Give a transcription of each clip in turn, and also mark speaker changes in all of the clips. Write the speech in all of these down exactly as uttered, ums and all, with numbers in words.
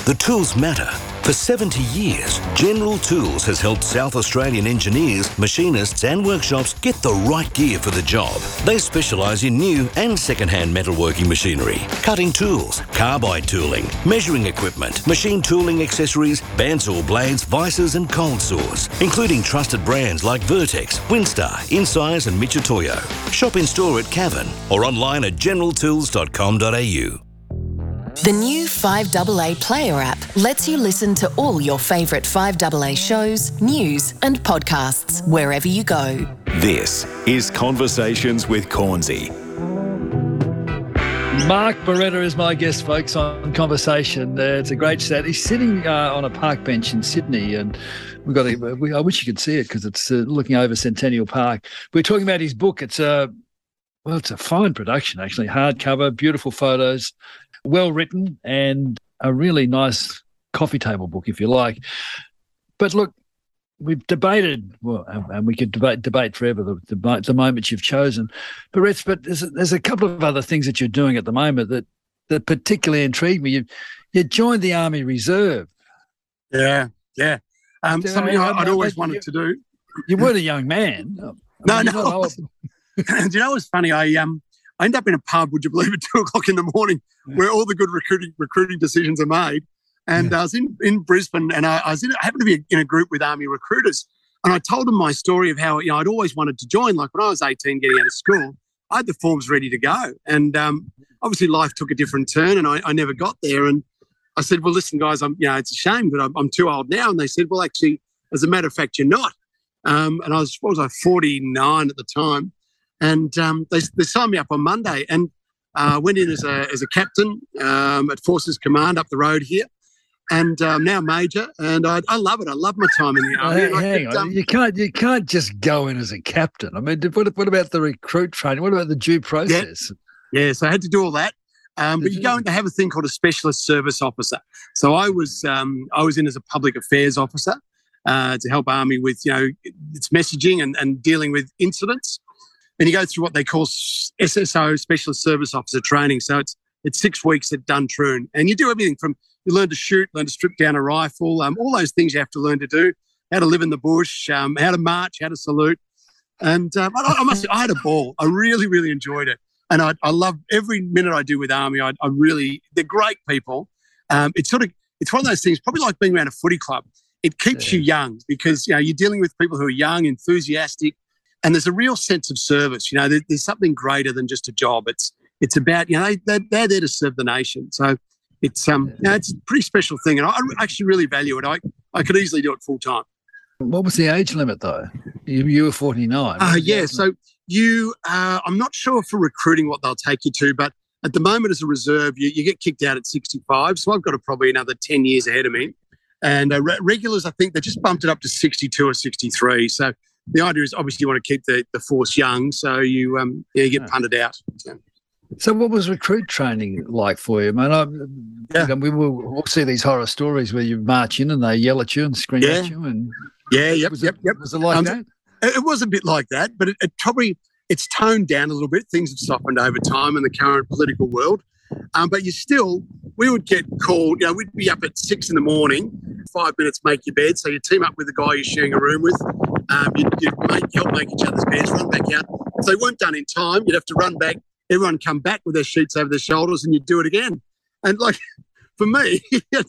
Speaker 1: The tools matter. For seventy years, General Tools has helped South Australian engineers, machinists and workshops get the right gear for the job. They specialise in new and second-hand metalworking machinery, cutting tools, carbide tooling, measuring equipment, machine tooling accessories, bandsaw blades, vices and cold saws, including trusted brands like Vertex, Winstar, Insize and Mitutoyo. Shop in store at Cavan or online at general tools dot com dot a u.
Speaker 2: The new five A A Player app lets you listen to all your favourite five A A shows, news and podcasts wherever you go.
Speaker 3: This is Conversations with Cornsey.
Speaker 4: Mark Beretta is my guest, folks, on Conversation. Uh, it's a great set. He's sitting uh, on a park bench in Sydney, and we've got. A, we, I wish you could see it because it's uh, looking over Centennial Park. We're talking about his book. It's a well, it's a fine production actually, hardcover, beautiful photos, well written, and a really nice coffee table book, if you like. But look, we've debated, well, and we could debate debate forever the, the, the moments you've chosen. But Rich, but there's a, there's a couple of other things that you're doing at the moment that that particularly intrigue me. You you joined the Army Reserve.
Speaker 5: Yeah, yeah. Um, something I, I'd always wanted
Speaker 4: you,
Speaker 5: to do.
Speaker 4: You weren't a young man.
Speaker 5: I mean, no, no. Do you know what's funny? I um. I ended up in a pub, would you believe, at two o'clock in the morning, yeah. where all the good recruiting recruiting decisions are made. And yeah. I was in, in Brisbane, and I, I was in, I happened to be in a group with Army recruiters, and I told them my story of how, you know, I'd always wanted to join. Like when I was eighteen, getting out of school, I had the forms ready to go, and um, obviously life took a different turn, and I, I never got there. And I said, "Well, listen, guys, I'm, you know, it's a shame, but I'm, I'm too old now." And they said, "Well, actually, as a matter of fact, you're not." Um, and I was, what was I, forty-nine at the time. And um, they, they signed me up on Monday, and uh, went in as a as a captain um, at Forces Command up the road here, and um, now major. And I, I love it. I love my time in the army.
Speaker 4: Uh, hang
Speaker 5: could,
Speaker 4: on,
Speaker 5: um,
Speaker 4: you can't you can't just go in as a captain. I mean, what what about the recruit training? What about the due process?
Speaker 5: Yeah, yeah so I had to do all that. Um, but you go in to have a thing called a specialist service officer. So I was um, I was in as a public affairs officer uh, to help Army with, you know, its messaging and, and dealing with incidents. And you go through what they call S S O, Specialist Service Officer Training. So it's it's six weeks at Duntroon. And you do everything from, you learn to shoot, learn to strip down a rifle, um, all those things you have to learn to do, how to live in the bush, um, how to march, how to salute. And um, I, I must say, I had a ball. I really, really enjoyed it. And I, I love every minute I do with Army. I, I really, they're great people. Um, it's sort of, it's one of those things, probably like being around a footy club. It keeps yeah. you young because, you know, you're dealing with people who are young, enthusiastic, and there's a real sense of service. You know, there, there's something greater than just a job. It's it's about, you know, they, they're, they're there to serve the nation. So it's um, you know, it's a pretty special thing, and I, I actually really value it. I, I could easily do it full time.
Speaker 4: What was the age limit though? You, you were forty-nine.
Speaker 5: Uh, yeah, so you, uh, I'm not sure for recruiting what they'll take you to, but at the moment as a reserve, you, you get kicked out at sixty-five. So I've got a, probably another ten years ahead of me. And uh, re- regulars, I think they just bumped it up to sixty-two or sixty-three. So the idea is obviously you want to keep the, the force young, so you um yeah, you get punted out. So.
Speaker 4: so what was recruit training like for you? I mean, I, yeah. we will all see these horror stories where you march in and they yell at you and scream
Speaker 5: yeah.
Speaker 4: at you. And
Speaker 5: yeah, yep,
Speaker 4: was
Speaker 5: yep,
Speaker 4: it,
Speaker 5: yep.
Speaker 4: Was it like um, that?
Speaker 5: It was a bit like that, but it, it probably, it's toned down a little bit. Things have softened over time in the current political world. Um, but you still, we would get called, you know, we'd be up at six in the morning, five minutes, make your bed. So you team up with the guy you're sharing a room with. Um, you'd, you'd make, help make each other's beds, run back out. If they weren't done in time, you'd have to run back, everyone come back with their sheets over their shoulders, and you'd do it again. And like, for me,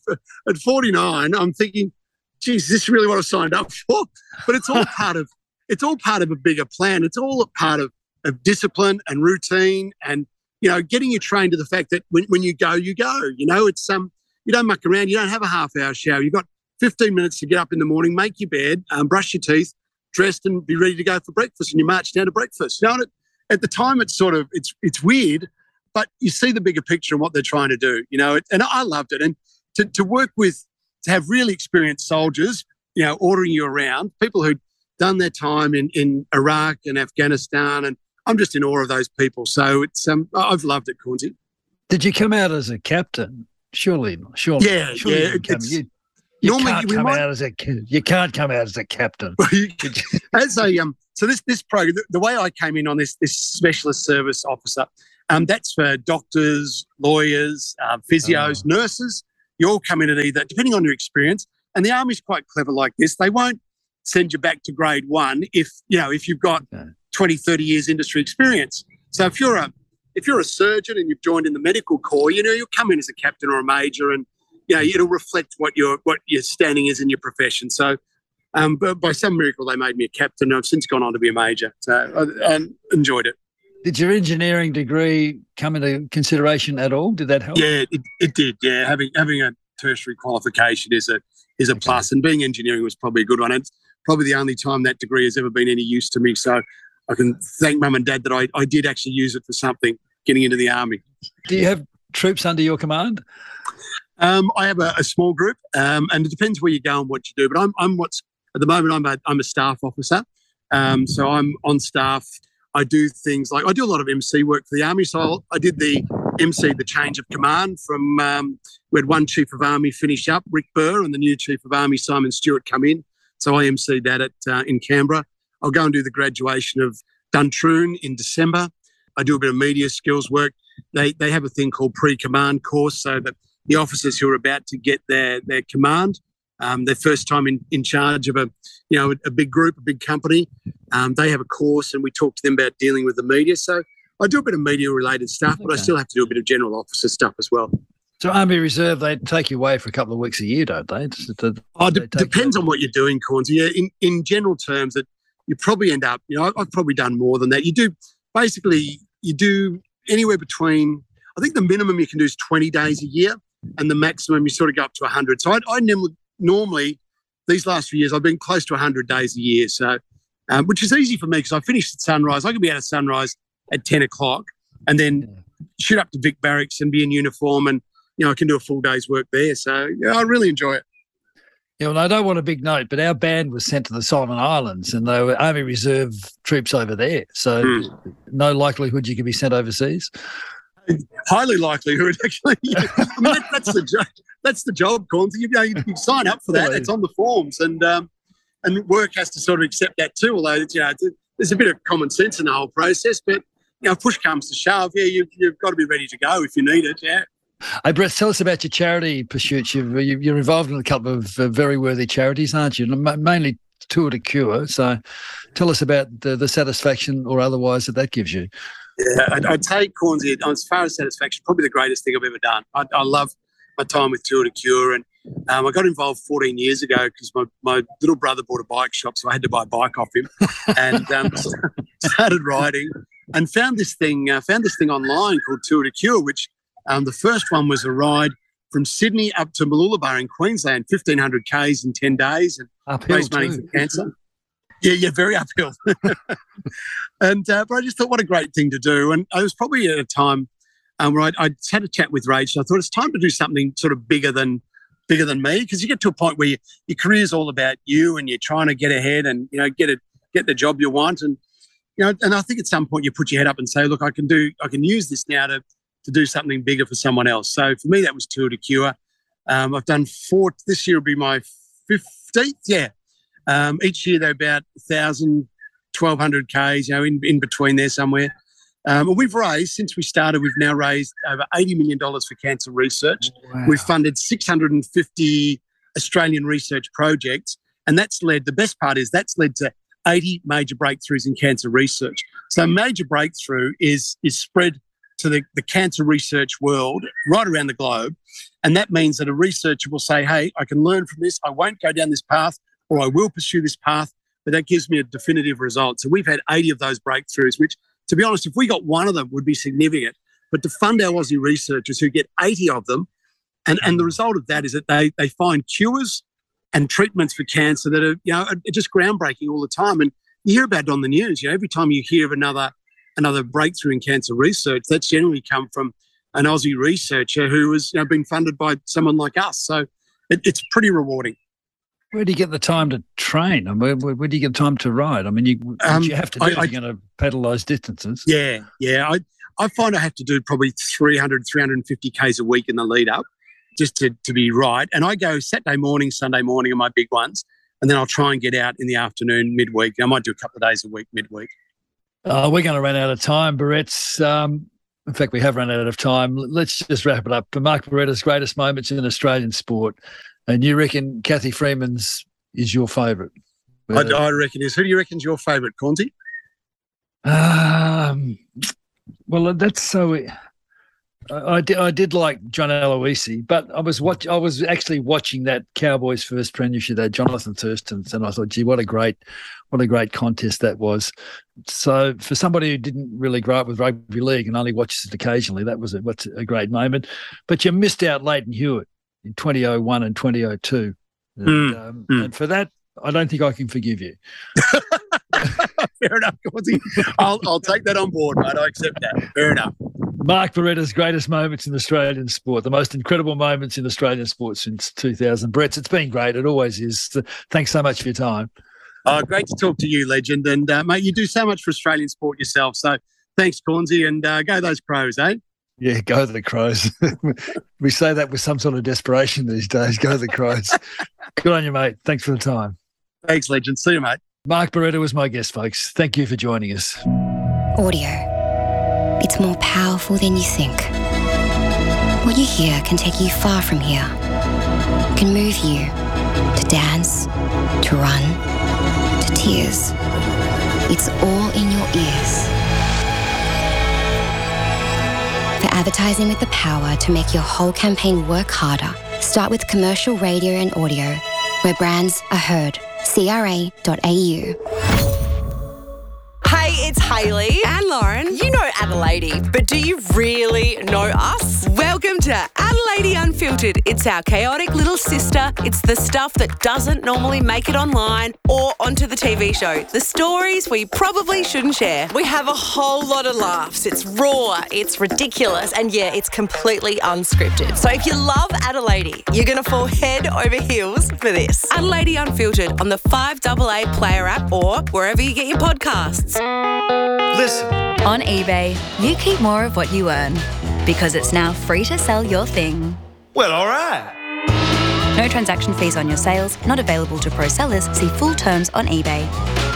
Speaker 5: at forty-nine, I'm thinking, geez, is this really what I signed up for? But it's all part of, it's all part of a bigger plan. It's all a part of, of discipline and routine and, you know, getting you trained to the fact that when, when you go, you go. You know, it's um, you don't muck around. You don't have a half-hour shower. You've got fifteen minutes to get up in the morning, make your bed, um, brush your teeth, dressed, and be ready to go for breakfast. And you march down to breakfast. You know, at, at the time, it's sort of it's it's weird, but you see the bigger picture and what they're trying to do. You know, it, and I loved it. And to to work with, to have really experienced soldiers, you know, ordering you around, people who'd done their time in in Iraq and Afghanistan, and I'm just in awe of those people. So it's um, I've loved it, Cornsey.
Speaker 4: Did you come out as a captain? Surely, surely.
Speaker 5: Yeah,
Speaker 4: surely
Speaker 5: yeah.
Speaker 4: You, come, you, you
Speaker 5: normally
Speaker 4: can't
Speaker 5: we
Speaker 4: come
Speaker 5: might,
Speaker 4: out as a you can't come out as a captain.
Speaker 5: as a um, so this this program, the, the way I came in on this this specialist service officer, um, that's for doctors, lawyers, uh, physios, oh. nurses. you all come in at either, depending on your experience, and the Army's quite clever like this, they won't send you back to grade one if, you know, if you've got twenty, thirty years industry experience. So if you're a if you're a surgeon and you've joined in the medical corps, you know, you'll come in as a captain or a major, and, you know, it'll reflect what your what your standing is in your profession. So um, but by some miracle, they made me a captain, and I've since gone on to be a major. So I, I enjoyed it.
Speaker 4: Did your engineering degree come into consideration at all? Did that help?
Speaker 5: Yeah, it, it did. Yeah, having having a tertiary qualification is a is a plus, and being engineering was probably a good one. It's probably the only time that degree has ever been any use to me. So I can thank mum and dad that I, I did actually use it for something, getting into the Army.
Speaker 4: Do you have troops under your command?
Speaker 5: Um, I have a, a small group, um, and it depends where you go and what you do. But I'm I'm what's at the moment I'm a I'm a staff officer, um, so I'm on staff. I do things like, I do a lot of M C work for the Army. So I'll, I did the M C, the change of command from, um, we had one Chief of Army finish up, Rick Burr, and the new Chief of Army, Simon Stewart, come in. So I M C'd that at, uh, in Canberra. I'll go and do the graduation of Duntroon in December. I do a bit of media skills work. They they have a thing called pre-command course, so that the officers who are about to get their, their command, Um, their first time in, in charge of a, you know, a, a big group, a big company. Um, they have a course, and we talk to them about dealing with the media. So I do a bit of media-related stuff, okay. but I still have to do a bit of general officer stuff as well.
Speaker 4: So Army Reserve, they take you away for a couple of weeks a year, don't they? The,
Speaker 5: oh, de- depends on what you're doing, Corns. Yeah, in, in general terms, that you probably end up, you know, I've probably done more than that. You do, basically, you do anywhere between, I think the minimum you can do is twenty days a year, and the maximum you sort of go up to one hundred. So I, I never... Normally, these last few years, I've been close to one hundred days a year, so um, which is easy for me because I finish at sunrise. I can be out at sunrise at ten o'clock and then yeah. shoot up to Vic Barracks and be in uniform, and, you know, I can do a full day's work there. So yeah, I really enjoy it.
Speaker 4: Yeah, well, I don't want a big note, but our band was sent to the Solomon Islands, and they were Army Reserve troops over there. So mm. no likelihood you could be sent overseas.
Speaker 5: Highly likelihood, actually. I mean, that, that's the job. That's the job, Corns. You know, you, you sign up for that. It's on the forms, and um, and work has to sort of accept that too. Although, you know, there's a bit of common sense in the whole process. But, you know, if push comes to shove, yeah, you, you've got to be ready to go if you need it. Yeah.
Speaker 4: Hey, Brett, tell us about your charity pursuits. You've, you're involved in a couple of uh, very worthy charities, aren't you? Mainly Tour de Cure. So, tell us about the, the satisfaction or otherwise that that gives you.
Speaker 5: Yeah, I'd, I'd take Corns as far as satisfaction, probably the greatest thing I've ever done. I, I love my time with Tour de Cure, and um, I got involved fourteen years ago because my, my little brother bought a bike shop, so I had to buy a bike off him, and um, started riding, and found this thing uh, found this thing online called Tour de Cure, which um, the first one was a ride from Sydney up to Mooloolaba in Queensland, fifteen hundred kays in ten days, and
Speaker 4: uphill
Speaker 5: raised money
Speaker 4: too.
Speaker 5: for cancer. Yeah, yeah, very uphill. and uh, but I just thought, what a great thing to do. And I was probably at a time um, where I'd, I'd had a chat with Rach, and I thought it's time to do something sort of bigger than bigger than me, because you get to a point where you, your career's all about you, and you're trying to get ahead and, you know, get it, get the job you want. And, you know, and I think at some point you put your head up and say, look, I can do, I can use this now to to do something bigger for someone else. So for me, that was Tour de Cure. Um, I've done four. This year will be my fifteenth. Yeah. Um, each year they're about one thousand, twelve hundred kays, you know, in, in between there somewhere. Um, and we've raised, since we started, we've now raised over eighty million dollars for cancer research.
Speaker 4: Wow.
Speaker 5: We've funded six hundred fifty Australian research projects. And that's led, the best part is that's led to eighty major breakthroughs in cancer research. So major breakthrough is, is spread to the, the cancer research world right around the globe. And that means that a researcher will say, hey, I can learn from this. I won't go down this path, or I will pursue this path, but that gives me a definitive result. So we've had eighty of those breakthroughs, which, to be honest, if we got one of them would be significant. But to fund our Aussie researchers who get eighty of them, and, and the result of that is that they they find cures and treatments for cancer that are, you know, are just groundbreaking all the time. And you hear about it on the news. You know, every time you hear of another another breakthrough in cancer research, that's generally come from an Aussie researcher who has, you know, been funded by someone like us. So it, it's pretty rewarding.
Speaker 4: Where do you get the time to train? I mean, where, where do you get time to ride? I mean, you, um, you have to do I, if you're going to pedal those distances.
Speaker 5: Yeah, yeah. I, I find I have to do probably three hundred, three hundred fifty kays a week in the lead up just to, to be right. And I go Saturday morning, Sunday morning are my big ones. And then I'll try and get out in the afternoon, midweek. I might do a couple of days a week, midweek.
Speaker 4: Uh, we're going to run out of time, Barrett's. Um, in fact, we have run out of time. Let's just wrap it up. Mark Beretta's greatest moments in Australian sport. And you reckon Kathy Freeman's is your favourite?
Speaker 5: I, I reckon is. Who do you reckon's your favourite, Cornsey?
Speaker 4: Um, well, that's so. I, I did. I did like John Aloisi, but I was watch. I was actually watching that Cowboys' first premiership, that Jonathan Thurston's, and I thought, gee, what a great, what a great contest that was. So for somebody who didn't really grow up with rugby league and only watches it occasionally, that was a, what's a great moment. But you missed out Leighton Hewitt in twenty oh one and twenty oh two, and,
Speaker 5: mm,
Speaker 4: um,
Speaker 5: mm.
Speaker 4: and for that, I don't think I can forgive you.
Speaker 5: Fair enough, Cornsey. I'll, I'll take that on board, mate. I accept that. Fair enough.
Speaker 4: Mark Beretta's greatest moments in Australian sport, the most incredible moments in Australian sport since two thousand. Brett, it's been great. It always is. Thanks so much for your time.
Speaker 5: Oh, great to talk to you, legend. And, uh, mate, you do so much for Australian sport yourself. So thanks, Cornsey, and uh, go those Crows, eh?
Speaker 4: Yeah, go the Crows. We say that with some sort of desperation these days. Go the Crows. Good on you, mate. Thanks for the time.
Speaker 5: Thanks, legend. See you, mate.
Speaker 4: Mark Beretta was my guest, folks. Thank you for joining us.
Speaker 6: Audio. It's more powerful than you think. What you hear can take you far from here. Can move you to dance, to run, to tears. It's all in your ears. For advertising with the power to make your whole campaign work harder, start with commercial radio and audio, where brands are heard. C R A dot A U.
Speaker 7: Hey, it's Hayley and Lauren. You know Adelaide, but do you really know us? Welcome to Adelaide Unfiltered. It's our chaotic little sister. It's the stuff that doesn't normally make it online or onto the T V show. The stories we probably shouldn't share. We have a whole lot of laughs. It's raw, it's ridiculous, and yeah, it's completely unscripted. So if you love Adelaide, you're going to fall head over heels for this. Adelaide Unfiltered on the five double A Player app or wherever you get your podcasts.
Speaker 8: Listen.
Speaker 9: On eBay, you keep more of what you earn because it's now free to sell your thing.
Speaker 8: Well, all right.
Speaker 9: No transaction fees on your sales, not available to pro sellers. See full terms on eBay.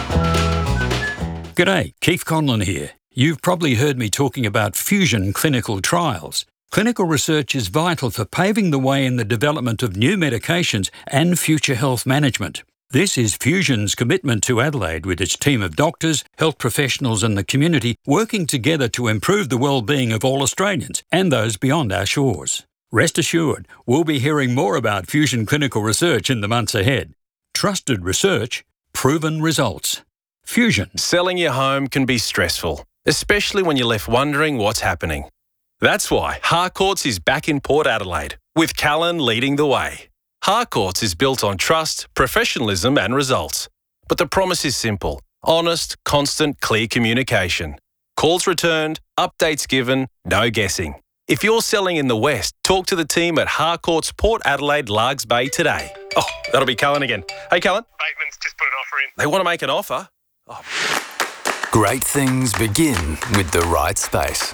Speaker 10: G'day, Keith Conlon here. You've probably heard me talking about Fusion clinical trials. Clinical research is vital for paving the way in the development of new medications and future health management. This is Fusion's commitment to Adelaide with its team of doctors, health professionals and the community working together to improve the well-being of all Australians and those beyond our shores. Rest assured, we'll be hearing more about Fusion clinical research in the months ahead. Trusted research, proven results. Fusion.
Speaker 11: Selling your home can be stressful, especially when you're left wondering what's happening. That's why Harcourts is back in Port Adelaide, with Callan leading the way. Harcourts is built on trust, professionalism and results. But the promise is simple. Honest, constant, clear communication. Calls returned, updates given, no guessing. If you're selling in the West, talk to the team at Harcourts Port Adelaide Largs Bay today. Oh, that'll be Callan again. Hey, Callan.
Speaker 12: Bateman's just put an offer in.
Speaker 11: They want to make an offer? Oh.
Speaker 13: Great things begin with the right space.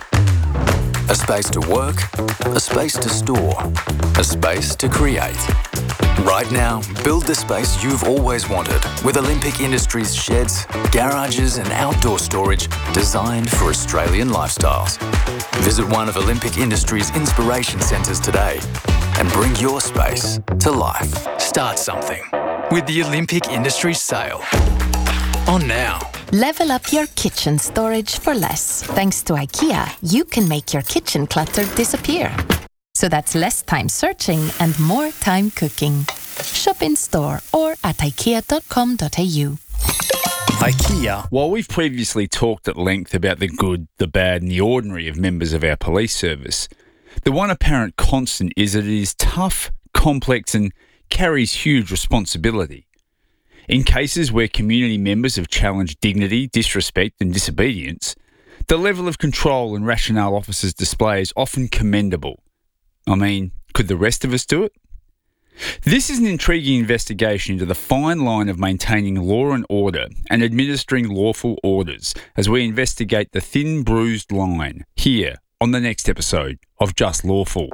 Speaker 13: A space to work, a space to store, a space to create. Right now, build the space you've always wanted with Olympic Industries sheds, garages and outdoor storage designed for Australian lifestyles. Visit one of Olympic Industries' inspiration centres today and bring your space to life. Start something with the Olympic Industries sale. On now.
Speaker 2: Level up your kitchen storage for less. Thanks to IKEA, you can make your kitchen clutter disappear. So that's less time searching and more time cooking. Shop in store or at ikea dot com dot a u.
Speaker 14: IKEA. While we've previously talked at length about the good, the bad and the ordinary of members of our police service, the one apparent constant is that it is tough, complex and carries huge responsibility. In cases where community members have challenged dignity, disrespect and disobedience, the level of control and rationale officers display is often commendable. I mean, could the rest of us do it? This is an intriguing investigation into the fine line of maintaining law and order and administering lawful orders as we investigate the thin, bruised line here on the next episode of Just Lawful.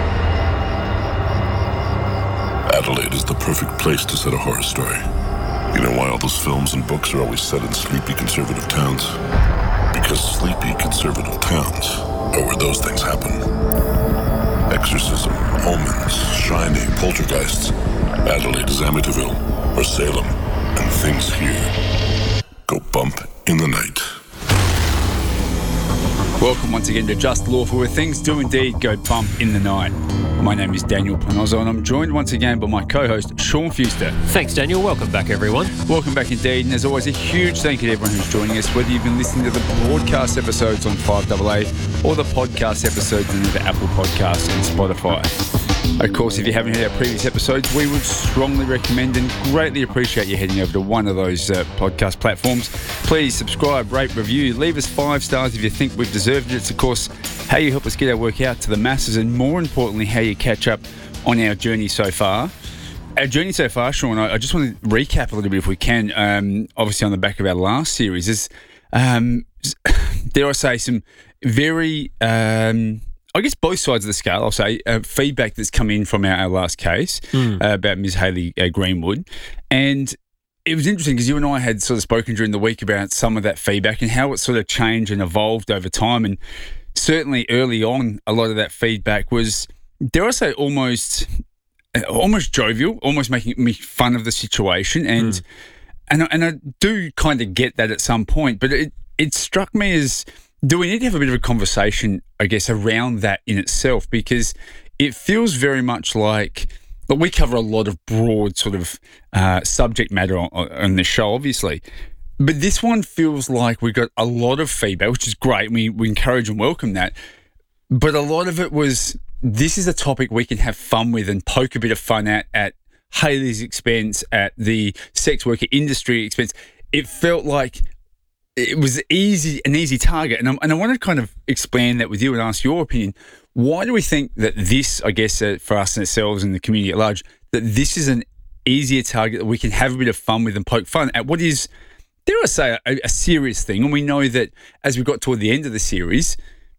Speaker 15: Adelaide is the perfect place to set a horror story.
Speaker 12: You know why all those films and books are always set in sleepy conservative towns? Because sleepy conservative towns are where those things happen. Exorcism, omens, Shining, poltergeists. Adelaide is Amityville, or Salem, and things here go bump in the night.
Speaker 14: Welcome once again to Just Lawful, where things do indeed go bump in the night. My name is Daniel Panozzo, and I'm joined once again by my co-host, Sean Fuster.
Speaker 15: Thanks, Daniel. Welcome back, everyone.
Speaker 14: Welcome back indeed, and as always, a huge thank you to everyone who's joining us, whether you've been listening to the broadcast episodes on five A A or the podcast episodes on the Apple Podcasts and Spotify. Of course, if you haven't heard our previous episodes, we would strongly recommend and greatly appreciate you heading over to one of those uh, podcast platforms. Please subscribe, rate, review, leave us five stars if you think we've deserved it. It's, of course, how you help us get our work out to the masses, and more importantly, how you catch up on our journey so far. Our journey so far, Sean, I, I just want to recap a little bit if we can. Um, obviously, on the back of our last series, is, um, dare I say, some very... Um, I guess both sides of the scale, I'll say, uh, feedback that's come in from our, our last case mm. uh, about Miz Hayley uh, Greenwood. And it was interesting because you and I had sort of spoken during the week about some of that feedback and how it sort of changed and evolved over time. And certainly early on, a lot of that feedback was, dare I say, almost almost jovial, almost making me fun of the situation. And, mm. and, I, and I do kind of get that at some point, but it, it struck me as... do we need to have a bit of a conversation, I guess, around that in itself? Because it feels very much like, but we cover a lot of broad sort of uh, subject matter on, on this show, obviously. But this one feels like we got a lot of feedback, which is great. We, we encourage and welcome that. But a lot of it was, this is a topic we can have fun with and poke a bit of fun at, at Hayley's expense, at the sex worker industry expense. It felt like it was easy, an easy target. And, and I want to kind of explain that with you and ask your opinion. Why do we think that this, I guess, uh, for us and ourselves and the community at large, that this is an easier target that we can have a bit of fun with and poke fun at what is, dare I say, a, a serious thing? And we know that as we got toward the end of the series,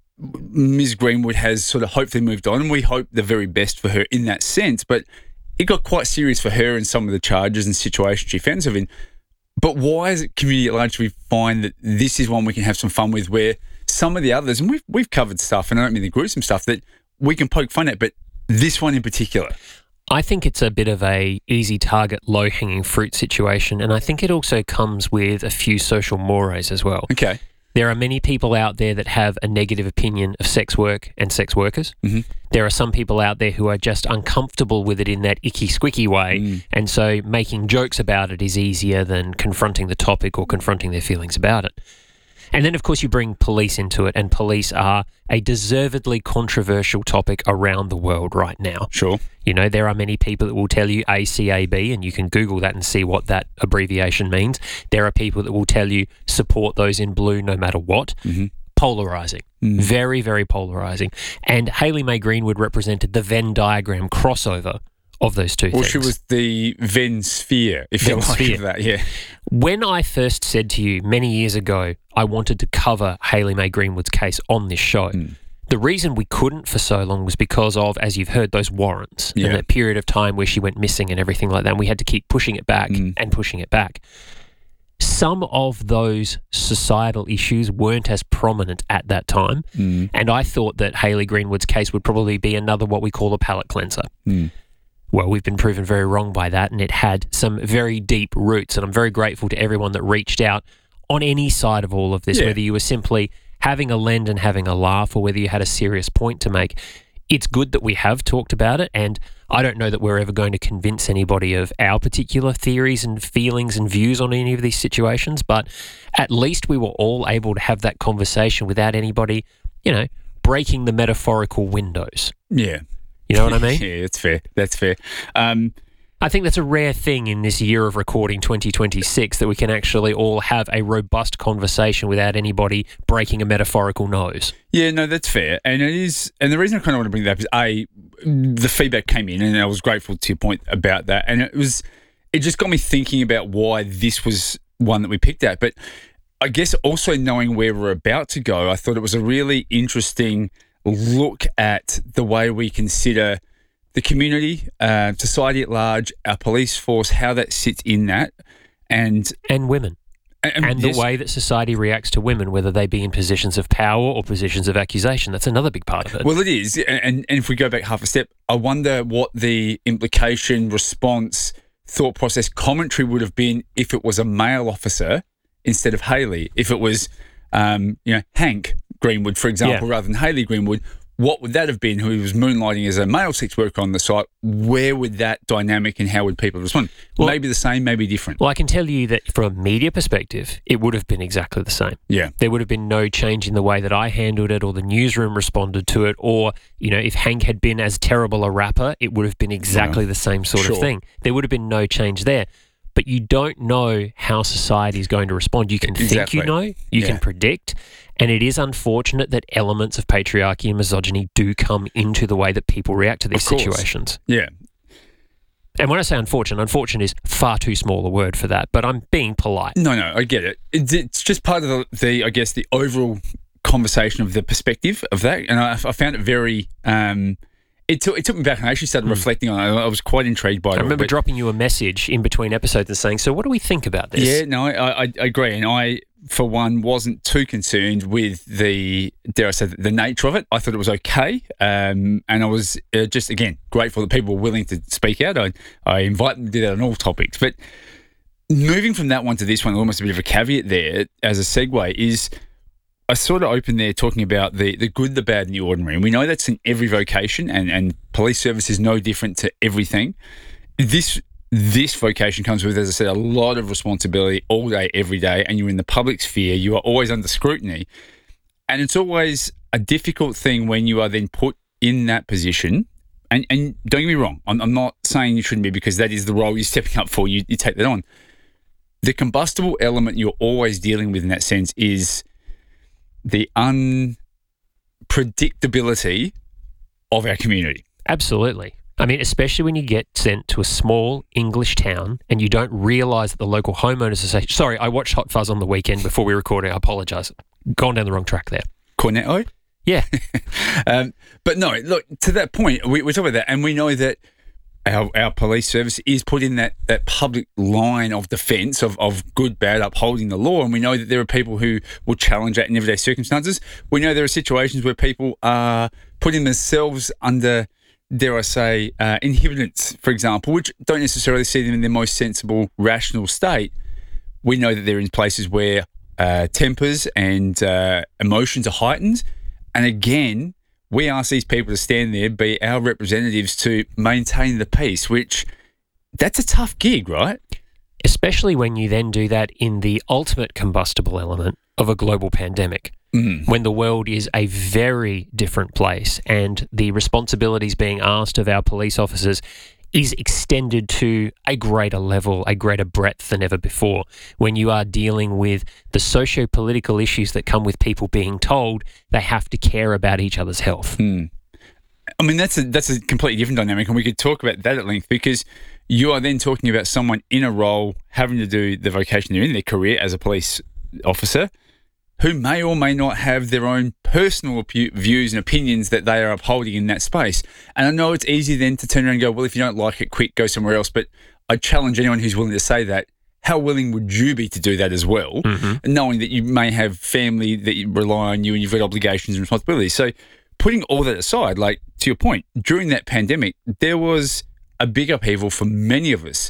Speaker 14: Miz Greenwood has sort of hopefully moved on, and we hope the very best for her in that sense. But it got quite serious for her in some of the charges and situations she found herself in. But why is it community at large we find that this is one we can have some fun with, where some of the others, and we've, we've covered stuff, and I don't mean the gruesome stuff, that we can poke fun at, but this one in particular?
Speaker 15: I think it's a bit of a easy target, low-hanging fruit situation, and I think it also comes with a few social mores as well.
Speaker 14: Okay.
Speaker 15: There are many people out there that have a negative opinion of sex work and sex workers.
Speaker 14: Mm-hmm.
Speaker 15: There are some people out there who are just uncomfortable with it in that icky, squicky way,
Speaker 14: mm.
Speaker 15: and so making jokes about it is easier than confronting the topic or confronting their feelings about it. And then, of course, you bring police into it, and police are a deservedly controversial topic around the world right now.
Speaker 14: Sure.
Speaker 15: You know, there are many people that will tell you A C A B, and you can Google that and see what that abbreviation means. There are people that will tell you support those in blue no matter what.
Speaker 14: Mm-hmm.
Speaker 15: Polarising.
Speaker 14: Mm.
Speaker 15: Very, very polarising. And Hayley Mae Greenwood represented the Venn diagram crossover of those two
Speaker 14: well,
Speaker 15: things.
Speaker 14: Well, she was the Venn sphere, if you like, of that, yeah.
Speaker 15: When I first said to you many years ago, I wanted to cover Hayley Mae Greenwood's case on this show,
Speaker 14: mm.
Speaker 15: the reason we couldn't for so long was because of, as you've heard, those warrants
Speaker 14: yeah.
Speaker 15: and that period of time where she went missing and everything like that. And we had to keep pushing it back
Speaker 14: mm.
Speaker 15: and pushing it back. Some of those societal issues weren't as prominent at that time.
Speaker 14: Mm.
Speaker 15: And I thought that Hayley Greenwood's case would probably be another what we call a palate cleanser.
Speaker 14: Mm.
Speaker 15: Well, we've been proven very wrong by that, and it had some very deep roots, and I'm very grateful to everyone that reached out on any side of all of this,
Speaker 14: yeah.
Speaker 15: whether you were simply having a lend and having a laugh or whether you had a serious point to make. It's good that we have talked about it, and I don't know that we're ever going to convince anybody of our particular theories and feelings and views on any of these situations, but at least we were all able to have that conversation without anybody, you know, breaking the metaphorical windows.
Speaker 14: Yeah.
Speaker 15: You know what I mean?
Speaker 14: Yeah, that's fair. That's fair. Um,
Speaker 15: I think that's a rare thing in this year of recording twenty twenty-six, that we can actually all have a robust conversation without anybody breaking a metaphorical nose.
Speaker 14: Yeah, no, that's fair. And it is, and the reason I kind of want to bring that up is, A, the feedback came in, and I was grateful to your point about that. And it was, it just got me thinking about why this was one that we picked at. But I guess also knowing where we're about to go, I thought it was a really interesting look at the way we consider the community, uh, society at large, our police force, how that sits in that, and
Speaker 15: and women. And, and yes. the way that society reacts to women, whether they be in positions of power or positions of accusation. That's another big part of it.
Speaker 14: Well, it is. And, and if we go back half a step, I wonder what the implication, response, thought process, commentary would have been if it was a male officer instead of Hayley. If it was, um, you know, Hank Greenwood, for example, yeah. rather than Hayley Greenwood, what would that have been who was moonlighting as a male sex worker on the site? Where would that dynamic and how would people respond? Well, maybe the same, maybe different.
Speaker 15: Well, I can tell you that from a media perspective, it would have been exactly the same.
Speaker 14: Yeah.
Speaker 15: There would have been no change in the way that I handled it or the newsroom responded to it, or, you know, if Hank had been as terrible a rapper, it would have been exactly yeah. the same sort
Speaker 14: sure.
Speaker 15: of thing. There would have been no change there. But you don't know how society is going to respond. You can
Speaker 14: exactly.
Speaker 15: think you know, you
Speaker 14: yeah.
Speaker 15: can predict, and it is unfortunate that elements of patriarchy and misogyny do come into the way that people react to these situations.
Speaker 14: Yeah.
Speaker 15: And when I say unfortunate, unfortunate is far too small a word for that, but I'm being polite.
Speaker 14: No, no, I get it. It's, it's just part of the, the, I guess, the overall conversation of the perspective of that, and I, I found it very... Um, It took, it took me back and I actually started mm. reflecting on it. I was quite intrigued by it.
Speaker 15: I remember
Speaker 14: but,
Speaker 15: dropping you a message in between episodes and saying, so what do we think about this?
Speaker 14: Yeah, no, I, I, I agree. And I, for one, wasn't too concerned with the, dare I say, the nature of it. I thought it was okay. Um, and I was uh, just, again, grateful that people were willing to speak out. I, I invite them to do that on all topics. But moving from that one to this one, almost a bit of a caveat there as a segue is... I sort of opened there talking about the, the good, the bad, and the ordinary. And we know that's in every vocation, and, and police service is no different to everything. This this vocation comes with, as I said, a lot of responsibility all day, every day, and you're in the public sphere. You are always under scrutiny. And it's always a difficult thing when you are then put in that position. And, and don't get me wrong, I'm, I'm not saying you shouldn't be, because that is the role you're stepping up for. You, you take that on. The combustible element you're always dealing with in that sense is... the unpredictability of our community.
Speaker 15: Absolutely. I mean, especially when you get sent to a small English town and you don't realise that the local homeowners association... Sorry, I watched Hot Fuzz on the weekend before we recorded. I apologise. Gone down the wrong track there.
Speaker 14: Cornetto?
Speaker 15: Yeah.
Speaker 14: um, but no, look, to that point, we, we talk about that, and we know that Our, our police service is put in that, that public line of defence of, of good, bad, upholding the law. And we know that there are people who will challenge that in everyday circumstances. We know there are situations where people are putting themselves under, dare I say, uh, inhibitants, for example, which don't necessarily see them in their most sensible, rational state. We know that they're in places where uh, tempers and uh, emotions are heightened. And again... we ask these people to stand there, be our representatives to maintain the peace, which that's a tough gig, right?
Speaker 15: Especially when you then do that in the ultimate combustible element of a global pandemic, mm. when the world is a very different place and the responsibilities being asked of our police officers is extended to a greater level, a greater breadth than ever before, when you are dealing with the socio-political issues that come with people being told they have to care about each other's health.
Speaker 14: Hmm. I mean, that's a, that's a completely different dynamic, and we could talk about that at length, because you are then talking about someone in a role having to do the vocation they're in, their career as a police officer, who may or may not have their own personal views and opinions that they are upholding in that space. And I know it's easy then to turn around and go, well, if you don't like it, quick, go somewhere else. But I challenge anyone who's willing to say that, how willing would you be to do that as well, mm-hmm. knowing that you may have family that rely on you and you've got obligations and responsibilities. So putting all that aside, like to your point, during that pandemic, there was a big upheaval for many of us.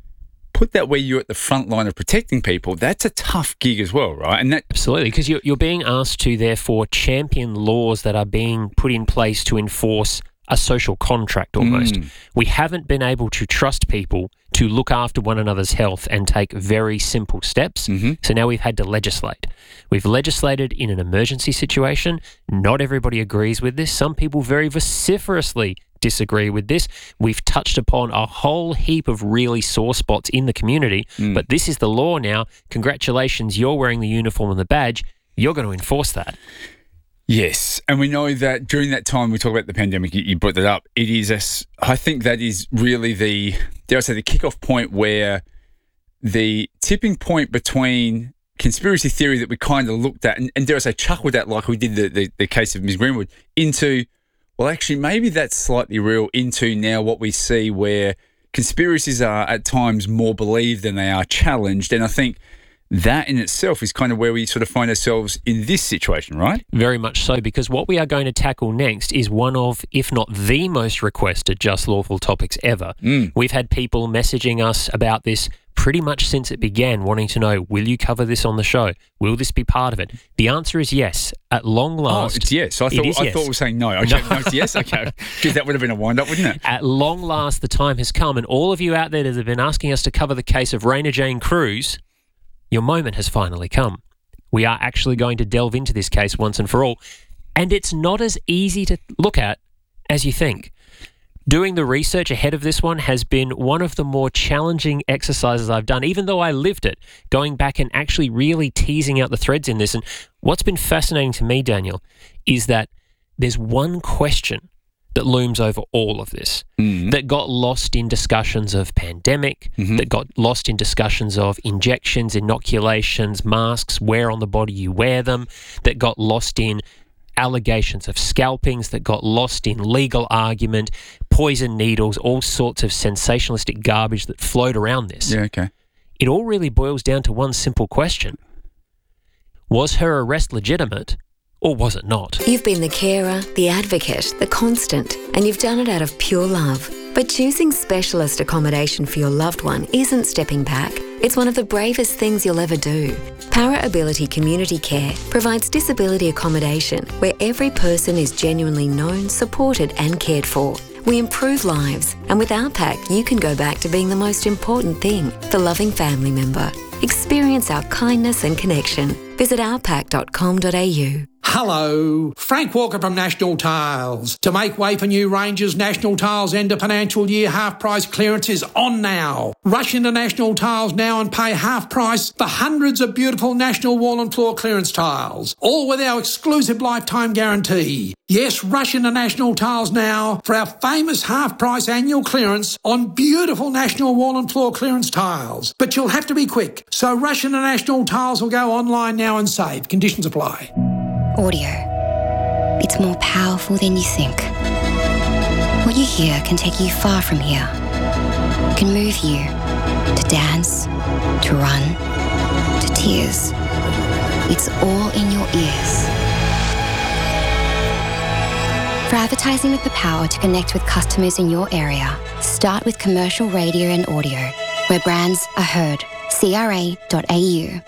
Speaker 14: Put that where you're at the front line of protecting people, that's a tough gig as well, right? And that
Speaker 15: absolutely, because you're, you're being asked to therefore champion laws that are being put in place to enforce a social contract almost. Mm. We haven't been able to trust people to look after one another's health and take very simple steps. Mm-hmm. So now we've had to legislate. We've legislated in an emergency situation. Not everybody agrees with this. Some people very vociferously disagree with this. We've touched upon a whole heap of really sore spots in the community, mm. but this is the law now. Congratulations, you're wearing the uniform and the badge. You're going to enforce that.
Speaker 14: Yes, and we know that during that time, we talk about the pandemic, you, you brought that up, it is, a, I think that is really the, dare I say, the kickoff point where the tipping point between conspiracy theory that we kind of looked at, and, and dare I say, chuckled at like we did the, the, the case of Miz Greenwood, into, well, actually, maybe that's slightly real, into now what we see where conspiracies are at times more believed than they are challenged. And I think that in itself is kind of where we sort of find ourselves in this situation, right?
Speaker 15: Very much so, because what we are going to tackle next is one of, if not the most requested Just Lawful topics ever.
Speaker 14: Mm.
Speaker 15: We've had people messaging us about this pretty much since it began, wanting to know, will you cover this on the show? Will this be part of it? The answer is yes. At long last,
Speaker 14: oh, it's yes. I thought
Speaker 15: it is
Speaker 14: I
Speaker 15: yes.
Speaker 14: thought we were saying no. Okay, no. no it's yes. Okay, because that would have been a wind-up, wouldn't it?
Speaker 15: At long last, the time has come, and all of you out there that have been asking us to cover the case of Raina Jane Cruz, your moment has finally come. We are actually going to delve into this case once and for all, and it's not as easy to look at as you think. Doing the research ahead of this one has been one of the more challenging exercises I've done, even though I lived it, going back and actually really teasing out the threads in this. And what's been fascinating to me, Daniel, is that there's one question that looms over all of this,
Speaker 14: mm.
Speaker 15: that got lost in discussions of pandemic,
Speaker 14: mm-hmm.
Speaker 15: that got lost in discussions of injections, inoculations, masks, where on the body you wear them, that got lost in allegations of scalpings, that got lost in legal argument, poison needles, all sorts of sensationalistic garbage that flowed around this.
Speaker 14: Yeah, okay.
Speaker 15: It all really boils down to one simple question. Was her arrest legitimate, or was it not?
Speaker 16: You've been the carer, the advocate, the constant, and you've done it out of pure love. But choosing specialist accommodation for your loved one isn't stepping back. It's one of the bravest things you'll ever do. Para Ability Community Care provides disability accommodation where every person is genuinely known, supported and cared for. We improve lives, and with our pack, you can go back to being the most important thing, the loving family member. Experience our kindness and connection. Visit our pack dot com dot a u.
Speaker 17: Hello, Frank Walker from National Tiles. To make way for new ranges, National Tiles end of financial year half price clearance is on now. Rush into National Tiles now and pay half price for hundreds of beautiful National wall and floor clearance tiles, all with our exclusive lifetime guarantee. Yes, rush into National Tiles now for our famous half price annual clearance on beautiful National wall and floor clearance tiles. But you'll have to be quick, so rush into National Tiles or go online now and save. Conditions apply.
Speaker 6: Audio. It's more powerful than you think. What you hear can take you far from here. Can move you to dance, to run, to tears. It's all in your ears. For advertising with the power to connect with customers in your area, start with commercial radio and audio, where brands are heard. C R A dot A U.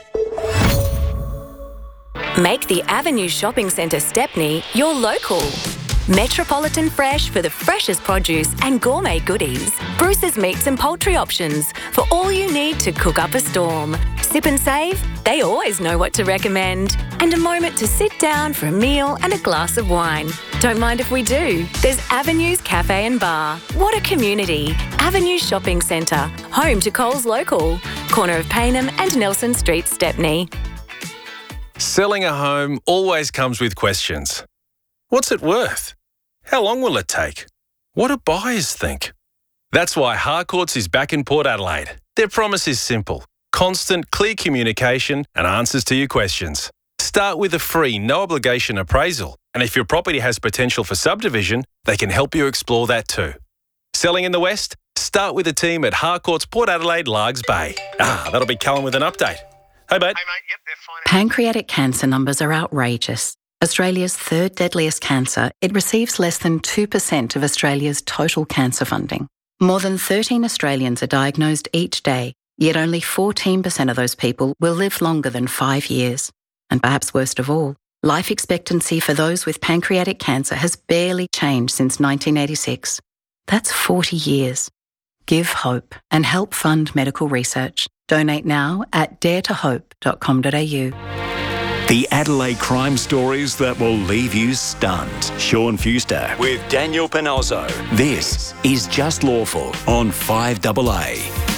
Speaker 9: Make the Avenue Shopping Centre Stepney your local. Metropolitan Fresh for the freshest produce and gourmet goodies. Bruce's Meats and Poultry options for all you need to cook up a storm. Sip and Save, they always know what to recommend. And a moment to sit down for a meal and a glass of wine. Don't mind if we do. There's Avenues Cafe and Bar. What a community. Avenue Shopping Centre, home to Coles Local. Corner of Paynham and Nelson Street, Stepney.
Speaker 11: Selling a home always comes with questions. What's it worth? How long will it take? What do buyers think? That's why Harcourts is back in Port Adelaide. Their promise is simple. Constant, clear communication and answers to your questions. Start with a free, no-obligation appraisal. And if your property has potential for subdivision, they can help you explore that too. Selling in the West? Start with a team at Harcourts Port Adelaide, Largs Bay. Ah, that'll be Callum with an update. Hey, mate.
Speaker 18: Pancreatic cancer numbers are outrageous. Australia's third deadliest cancer, it receives less than two percent of Australia's total cancer funding. More than thirteen Australians are diagnosed each day, yet only fourteen percent of those people will live longer than five years. And perhaps worst of all, life expectancy for those with pancreatic cancer has barely changed since nineteen eighty-six. That's forty years. Give hope and help fund medical research. Donate now at dare to hope dot com dot a u.
Speaker 3: The Adelaide crime stories that will leave you stunned. Sean Fuster with Daniel Panozzo. This is Just Lawful on five A A.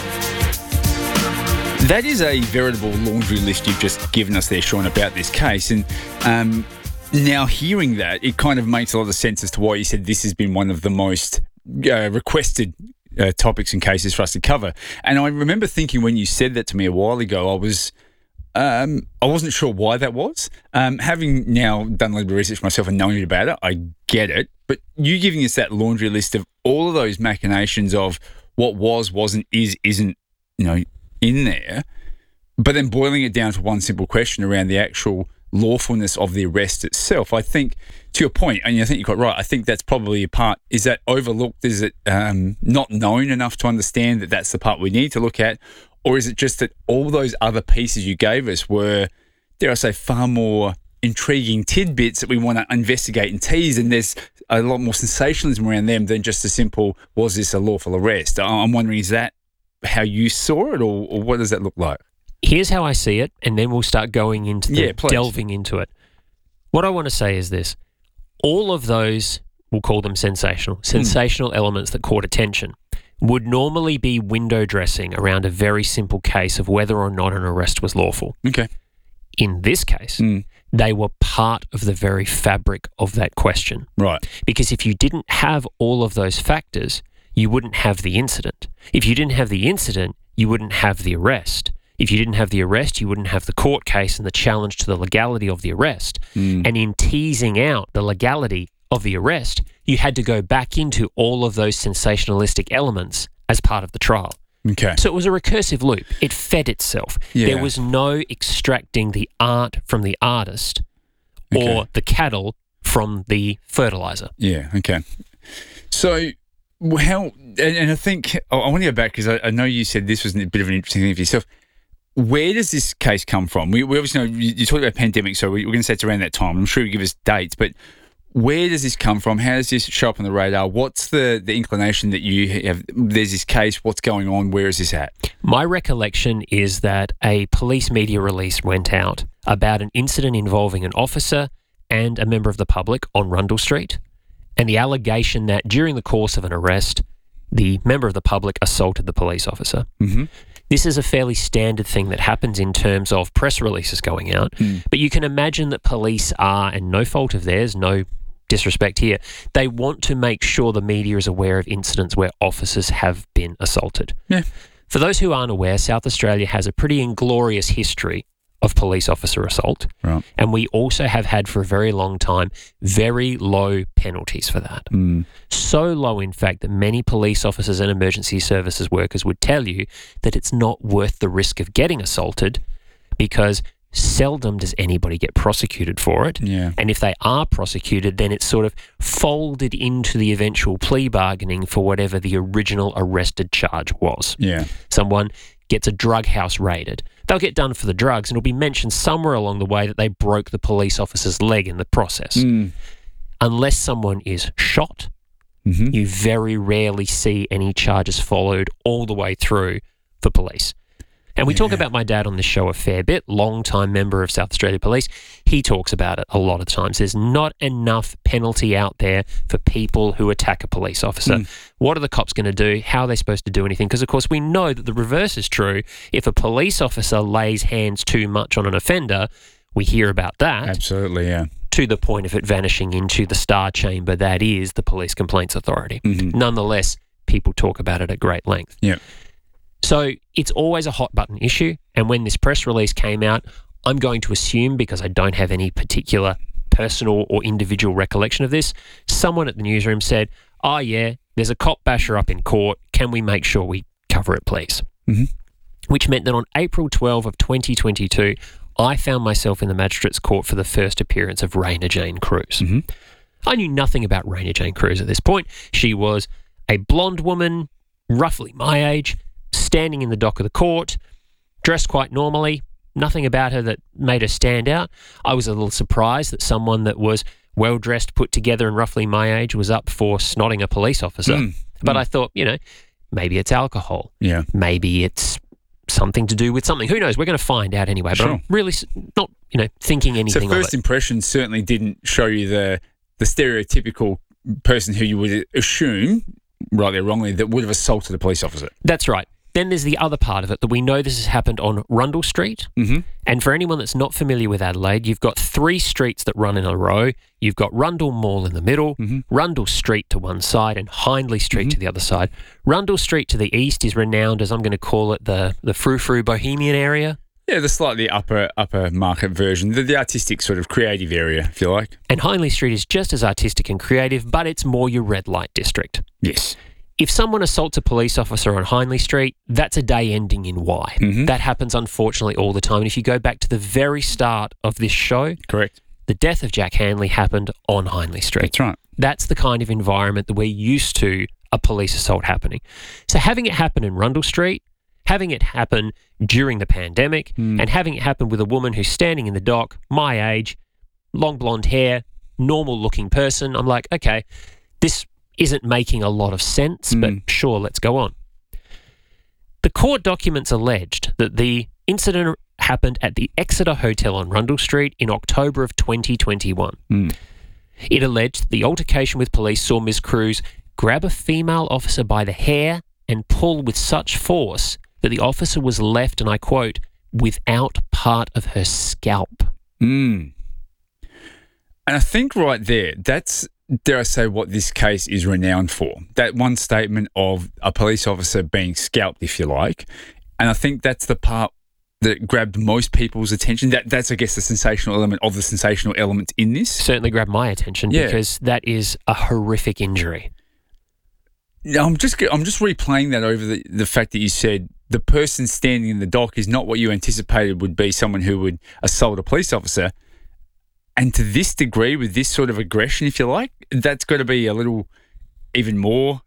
Speaker 14: That is a veritable laundry list you've just given us there, Sean, about this case. And um, now hearing that, it kind of makes a lot of sense as to why you said this has been one of the most uh, requested Uh, topics and cases for us to cover. And I remember thinking when you said that to me a while ago, I was um, I wasn't sure why that was. Um, having now done a little bit of research myself and knowing about it, I get it. But you giving us that laundry list of all of those machinations of what was, wasn't, is, isn't, you know, in there. But then boiling it down to one simple question around the actual lawfulness of the arrest itself, I think, to your point, and I think you're quite right, I think that's probably a part, is that overlooked? Is it um, not known enough to understand that that's the part we need to look at? Or is it just that all those other pieces you gave us were, dare I say, far more intriguing tidbits that we want to investigate and tease, and there's a lot more sensationalism around them than just a simple, was this a lawful arrest? I'm wondering, is that how you saw it, or, or what does that look like?
Speaker 15: Here's how I see it, and then we'll start going into the
Speaker 14: Yeah, please.
Speaker 15: delving into it. What I want to say is this. All of those, we'll call them sensational, sensational mm. elements that caught attention would normally be window dressing around a very simple case of whether or not an arrest was lawful.
Speaker 14: Okay.
Speaker 15: In this case, mm. they were part of the very fabric of that question.
Speaker 14: Right.
Speaker 15: Because if you didn't have all of those factors, you wouldn't have the incident. If you didn't have the incident, you wouldn't have the arrest. If you didn't have the arrest, you wouldn't have the court case and the challenge to the legality of the arrest. Mm. And in teasing out the legality of the arrest, you had to go back into all of those sensationalistic elements as part of the trial.
Speaker 14: Okay.
Speaker 15: So it was a recursive loop. It fed itself.
Speaker 14: Yeah.
Speaker 15: There was no extracting the art from the artist or
Speaker 14: Okay.
Speaker 15: the cattle from the fertilizer.
Speaker 14: Yeah, okay. So how, and, and I think, I I want to go back because I, I know you said this was a bit of an interesting thing for yourself. Where does this case come from? We, we obviously know, you, you talked about pandemic, so we, we're going to say it's around that time. I'm sure you give us dates, but where does this come from? How does this show up on the radar? What's the, the inclination that you have? There's this case. What's going on? Where is this at?
Speaker 15: My recollection is that a police media release went out about an incident involving an officer and a member of the public on Rundle Street, and the allegation that during the course of an arrest, the member of the public assaulted the police officer.
Speaker 14: Mm-hmm.
Speaker 15: This is a fairly standard thing that happens in terms of press releases going out,
Speaker 14: Mm.
Speaker 15: but you can imagine that police are, and no fault of theirs, no disrespect here, they want to make sure the media is aware of incidents where officers have been assaulted.
Speaker 14: Yeah.
Speaker 15: For those who aren't aware, South Australia has a pretty inglorious history of police officer assault.
Speaker 14: Right.
Speaker 15: And we also have had for a very long time very low penalties for that.
Speaker 14: Mm.
Speaker 15: So low, in fact, that many police officers and emergency services workers would tell you that it's not worth the risk of getting assaulted because seldom does anybody get prosecuted for it.
Speaker 14: Yeah.
Speaker 15: And if they are prosecuted, then it's sort of folded into the eventual plea bargaining for whatever the original arrested charge was.
Speaker 14: Yeah.
Speaker 15: Someone gets a drug house raided. They'll get done for the drugs and it'll be mentioned somewhere along the way that they broke the police officer's leg in the process.
Speaker 14: Mm.
Speaker 15: Unless someone is shot,
Speaker 14: Mm-hmm.
Speaker 15: you very rarely see any charges followed all the way through for police. And we
Speaker 14: Yeah.
Speaker 15: talk about my dad on this show a fair bit, long-time member of South Australia Police. He talks about it a lot of times. There's not enough penalty out there for people who attack a police officer.
Speaker 14: Mm.
Speaker 15: What are the cops going to do? How are they supposed to do anything? Because, of course, we know that the reverse is true. If a police officer lays hands too much on an offender, we hear about that.
Speaker 14: Absolutely, yeah.
Speaker 15: To the point of it vanishing into the star chamber that is the Police Complaints Authority.
Speaker 14: Mm-hmm.
Speaker 15: Nonetheless, people talk about it at great length.
Speaker 14: Yeah.
Speaker 15: So it's always a hot button issue. And when this press release came out, I'm going to assume, because I don't have any particular personal or individual recollection of this, someone at the newsroom said, oh yeah, there's a cop basher up in court. Can we make sure we cover it, please?
Speaker 14: Mm-hmm.
Speaker 15: Which meant that on April twelfth of twenty twenty-two, I found myself in the Magistrates Court for the first appearance of Raina Jane Cruz.
Speaker 14: Mm-hmm.
Speaker 15: I knew nothing about Raina Jane Cruz at this point. She was a blonde woman, roughly my age, standing in the dock of the court, dressed quite normally, nothing about her that made her stand out. I was a little surprised that someone that was well-dressed, put together and roughly my age was up for snotting a police officer.
Speaker 14: Mm.
Speaker 15: But
Speaker 14: Mm.
Speaker 15: I thought, you know, maybe it's alcohol.
Speaker 14: Yeah.
Speaker 15: Maybe it's something to do with something. Who knows? We're going to find out anyway. But
Speaker 14: Sure.
Speaker 15: I'm really s- not, you know, thinking anything
Speaker 14: So first
Speaker 15: of it.
Speaker 14: impression certainly didn't show you the the stereotypical person who you would assume, rightly or wrongly, that would have assaulted a police officer.
Speaker 15: That's right. Then there's the other part of it that we know this has happened on Rundle Street.
Speaker 14: Mm-hmm.
Speaker 15: And for anyone that's not familiar with Adelaide, you've got three streets that run in a row. You've got Rundle Mall in the middle,
Speaker 14: Mm-hmm.
Speaker 15: Rundle Street to one side, and Hindley Street to the other side. Rundle Street to the east is renowned as, I'm going to call it, the, the frou-frou bohemian area.
Speaker 14: Yeah, the slightly upper upper market version, the, the artistic sort of creative area, if you like.
Speaker 15: And Hindley Street is just as artistic and creative, but it's more your red light district.
Speaker 14: Yes.
Speaker 15: if someone assaults a police officer on Hindley Street, that's a day ending in Y.
Speaker 14: Mm-hmm.
Speaker 15: That happens, unfortunately, all the time. And if you go back to the very start of this show,
Speaker 14: correct,
Speaker 15: the death of Jack Handley happened on Hindley Street.
Speaker 14: That's right.
Speaker 15: That's the kind of environment that we're used to a police assault happening. So having it happen in Rundle Street, having it happen during the pandemic,
Speaker 14: Mm.
Speaker 15: and having it happen with a woman who's standing in the dock, my age, long blonde hair, normal-looking person, I'm like, okay, this isn't making a lot of sense,
Speaker 14: Mm.
Speaker 15: but sure, let's go on. The court documents alleged that the incident happened at the Exeter Hotel on Rundle Street in October of twenty twenty-one.
Speaker 14: Mm.
Speaker 15: It alleged the altercation with police saw Miz Cruz grab a female officer by the hair and pull with such force that the officer was left, and I quote, without part of her scalp.
Speaker 14: Mm. And I think right there, that's, dare I say, what this case is renowned for. That one statement of a police officer being scalped, if you like. And I think that's the part that grabbed most people's attention. That That's, I guess, the sensational element of the sensational elements in this.
Speaker 15: Certainly grabbed my attention
Speaker 14: Yeah.
Speaker 15: because that is a horrific injury.
Speaker 14: No, I'm just I'm just replaying that over the, the fact that you said the person standing in the dock is not what you anticipated would be someone who would assault a police officer. And to this degree, with this sort of aggression, if you like, that's got to be a little even more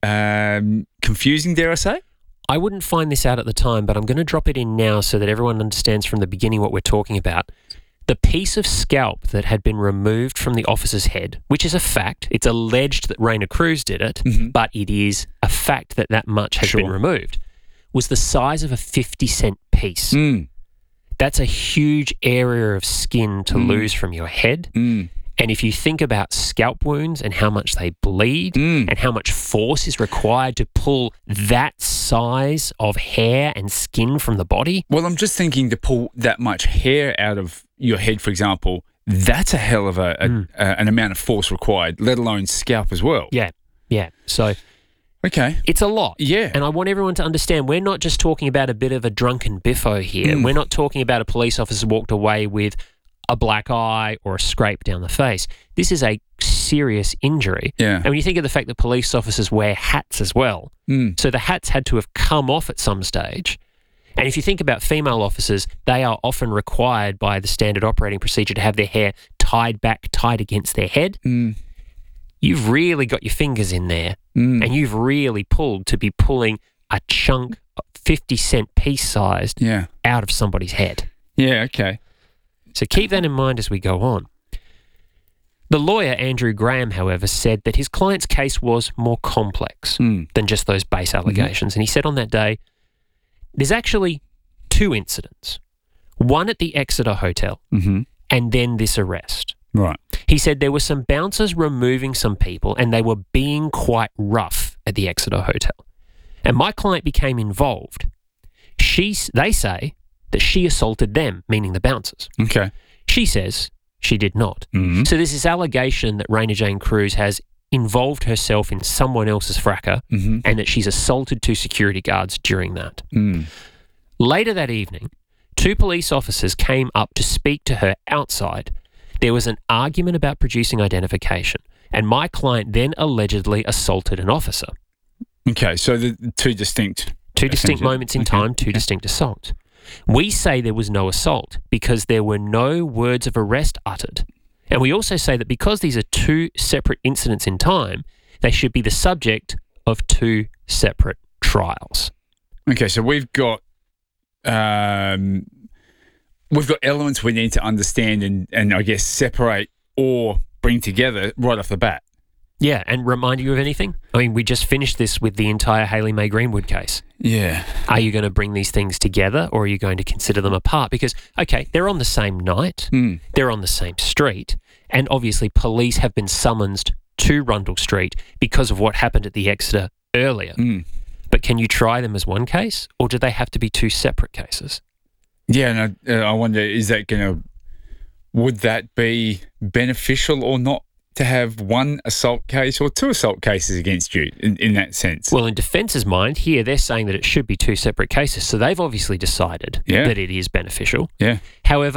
Speaker 14: um, confusing, dare I say?
Speaker 15: I wouldn't find this out at the time, but I'm going to drop it in now so that everyone understands from the beginning what we're talking about. The piece of scalp that had been removed from the officer's head, which is a fact, it's alleged that Raina Cruz did it,
Speaker 14: mm-hmm.
Speaker 15: but it is a fact that that much has
Speaker 14: Sure.
Speaker 15: been removed, was the size of a fifty cent piece.
Speaker 14: Mm.
Speaker 15: That's a huge area of skin to
Speaker 14: Mm.
Speaker 15: lose from your head.
Speaker 14: Mm.
Speaker 15: And if you think about scalp wounds and how much they bleed
Speaker 14: Mm.
Speaker 15: and how much force is required to pull that size of hair and skin from the body.
Speaker 14: Well, I'm just thinking to pull that much hair out of your head, for example, that's a hell of a, a,
Speaker 15: Mm.
Speaker 14: a an amount of force required, let alone scalp as well.
Speaker 15: Yeah, yeah. So
Speaker 14: okay,
Speaker 15: it's a lot.
Speaker 14: Yeah.
Speaker 15: And I want everyone to understand we're not just talking about a bit of a drunken biffo here.
Speaker 14: Mm.
Speaker 15: We're not talking about a police officer walked away with a black eye or a scrape down the face. This is a serious injury.
Speaker 14: Yeah.
Speaker 15: And when you think of the fact that police officers wear hats as well,
Speaker 14: Mm.
Speaker 15: so the hats had to have come off at some stage. And if you think about female officers, they are often required by the standard operating procedure to have their hair tied back, tied against their head.
Speaker 14: Mm.
Speaker 15: You've really got your fingers in there
Speaker 14: Mm.
Speaker 15: and you've really pulled to be pulling a chunk, fifty cent piece sized,
Speaker 14: Yeah.
Speaker 15: out of somebody's head.
Speaker 14: Yeah, okay.
Speaker 15: So keep that in mind as we go on. The lawyer, Andrew Graham, however, said that his client's case was more complex
Speaker 14: Mm.
Speaker 15: than just those base allegations. And he said on that day, there's actually two incidents, one at the Exeter Hotel
Speaker 14: Mm-hmm.
Speaker 15: and then this arrest.
Speaker 14: Right.
Speaker 15: He said there were some bouncers removing some people and they were being quite rough at the Exeter Hotel. And my client became involved. She, they say that she assaulted them, meaning the bouncers.
Speaker 14: Okay.
Speaker 15: She says she did not.
Speaker 14: Mm-hmm.
Speaker 15: So there's this allegation that Raina Jane Cruz has involved herself in someone else's fracas
Speaker 14: Mm-hmm.
Speaker 15: and that she's assaulted two security guards during that.
Speaker 14: Mm.
Speaker 15: Later that evening, two police officers came up to speak to her outside. There was an argument about producing identification, and my client then allegedly assaulted an officer.
Speaker 14: Okay, so the the two distinct...
Speaker 15: Two distinct
Speaker 14: essentially.
Speaker 15: moments in
Speaker 14: Okay,
Speaker 15: time, two
Speaker 14: okay.
Speaker 15: distinct assaults. We say there was no assault because there were no words of arrest uttered. And we also say that because these are two separate incidents in time, they should be the subject of two separate trials.
Speaker 14: Okay, so we've got um, we've got elements we need to understand and, and I guess separate or bring together right off the bat.
Speaker 15: Yeah, and remind you of anything? I mean, we just finished this with the entire Hayley May Greenwood case.
Speaker 14: Yeah.
Speaker 15: Are you going to bring these things together or are you going to consider them apart? Because, okay, they're on the same night,
Speaker 14: Mm.
Speaker 15: they're on the same street, and obviously police have been summoned to Rundle Street because of what happened at the Exeter earlier.
Speaker 14: Mm.
Speaker 15: But can you try them as one case or do they have to be two separate cases?
Speaker 14: Yeah, and I, uh, I wonder, is that going to, would that be beneficial or not to have one assault case or two assault cases against you in, in that sense?
Speaker 15: Well, in defence's mind, here they're saying that it should be two separate cases. So they've obviously decided
Speaker 14: Yeah.
Speaker 15: that it is beneficial.
Speaker 14: Yeah.
Speaker 15: However,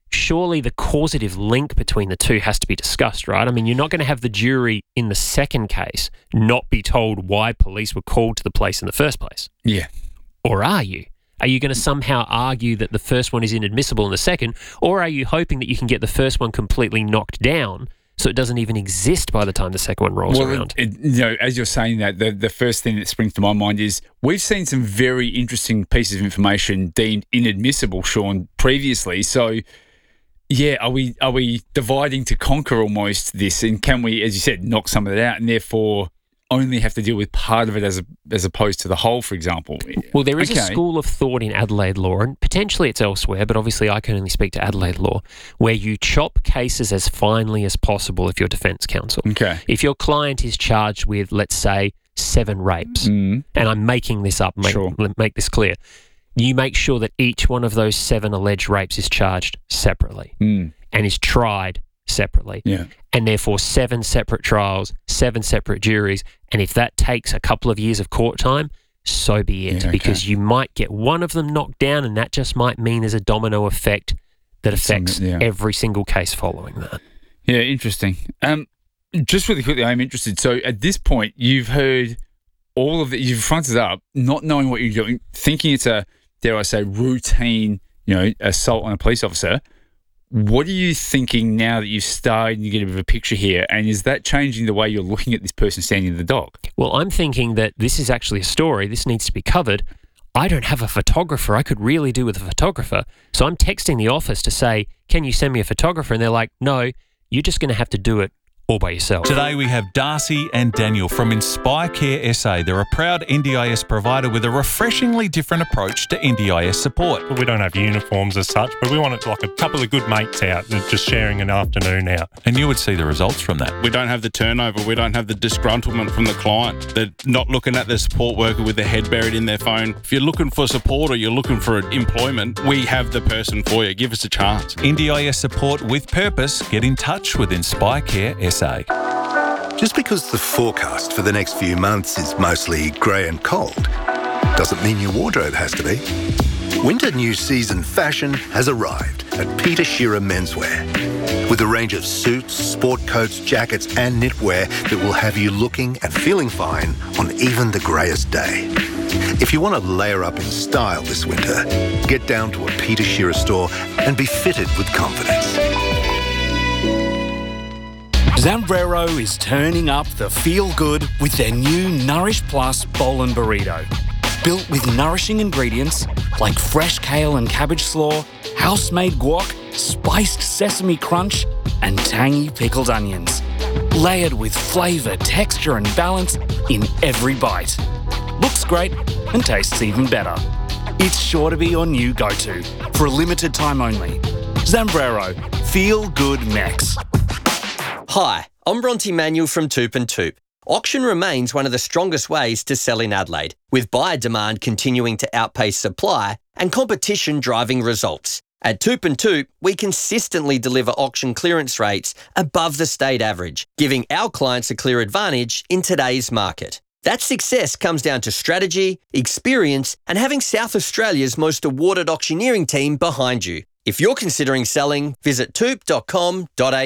Speaker 15: surely the causative link between the two has to be discussed, right? I mean, you're not going to have the jury in the second case not be told why police were called to the place in the first place.
Speaker 14: Yeah.
Speaker 15: Or are you? Are you going to somehow argue that the first one is inadmissible in the second, or are you hoping that you can get the first one completely knocked down so it doesn't even exist by the time the second one rolls
Speaker 14: well,
Speaker 15: around?
Speaker 14: It, you know, as you're saying that, the, the first thing that springs to my mind is we've seen some very interesting pieces of information deemed inadmissible, Sean, previously. So, yeah, are we are we dividing to conquer almost this, and can we, as you said, knock some of it out, and therefore only have to deal with part of it as a, as opposed to the whole, for example?
Speaker 15: Well, there is
Speaker 14: okay.
Speaker 15: a school of thought in Adelaide law, and potentially it's elsewhere, but obviously I can only speak to Adelaide law, where you chop cases as finely as possible if you're defence counsel.
Speaker 14: Okay.
Speaker 15: If your client is charged with, let's say, seven rapes,
Speaker 14: mm.
Speaker 15: and I'm making this up, make,
Speaker 14: sure.
Speaker 15: make this clear, you make sure that each one of those seven alleged rapes is charged separately
Speaker 14: mm.
Speaker 15: and is tried separately.
Speaker 14: Yeah.
Speaker 15: And therefore seven separate trials, seven separate juries. And if that takes a couple of years of court time, so be it.
Speaker 14: Yeah, okay.
Speaker 15: Because you might get one of them knocked down, and that just might mean there's a domino effect that affects
Speaker 14: yeah.
Speaker 15: every single case following that.
Speaker 14: Yeah, interesting. Um, just really quickly, I'm interested. So at this point, you've heard all of it, you've fronted up, not knowing what you're doing, thinking it's a, dare I say, routine, you know, assault on a police officer. What are you thinking now that you've started and you get a bit of a picture here? And is that changing the way you're looking at this person standing in the dock?
Speaker 15: Well, I'm thinking that this is actually a story. This needs to be covered. I don't have a photographer. I could really do with a photographer. So I'm texting the office to say, can you send me a photographer? And they're like, no, you're just going to have to do it all by yourself.
Speaker 19: Today we have Darcy and Daniel from Inspire Care S A. They're a proud N D I S provider with a refreshingly different approach to N D I S support.
Speaker 20: We don't have uniforms as such, but we wanted like a couple of good mates out just sharing an afternoon out.
Speaker 19: And you would see the results from that.
Speaker 21: We don't have the turnover. We don't have the disgruntlement from the client. They're not looking at the support worker with their head buried in their phone. If you're looking for support or you're looking for employment, we have the person for you. Give us a chance.
Speaker 19: N D I S support with purpose. Get in touch with Inspire Care S A.
Speaker 22: Just because the forecast for the next few months is mostly grey and cold, doesn't mean your wardrobe has to be. Winter new season fashion has arrived at Peter Shearer Menswear. With a range of suits, sport coats, jackets and knitwear that will have you looking and feeling fine on even the greyest day. If you want to layer up in style this winter, get down to a Peter Shearer store and be fitted with confidence.
Speaker 23: Zambrero is turning up the feel-good with their new Nourish Plus Bowl and Burrito. Built with nourishing ingredients like fresh kale and cabbage slaw, house-made guac, spiced sesame crunch, and tangy pickled onions. Layered with flavour, texture and balance in every bite. Looks great and tastes even better. It's sure to be your new go-to for a limited time only. Zambrero, feel good Mex.
Speaker 24: Hi, I'm Bronte Manuel from Toop and Toop. Auction remains one of the strongest ways to sell in Adelaide, with buyer demand continuing to outpace supply and competition driving results. At Toop and Toop, we consistently deliver auction clearance rates above the state average, giving our clients a clear advantage in today's market. That success comes down to strategy, experience, and having South Australia's most awarded auctioneering team behind you. If you're considering selling, visit toop dot com dot a u.